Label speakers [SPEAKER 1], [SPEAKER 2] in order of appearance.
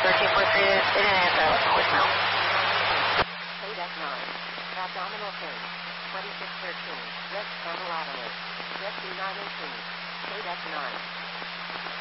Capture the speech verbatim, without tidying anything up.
[SPEAKER 1] thirteen four three, it didn't answer. I left a voicemail.
[SPEAKER 2] Eight F nine. Abdominal pain. twenty-six thirteen. West Campbell Avenue. Jet two nine eighteen. eight F nine.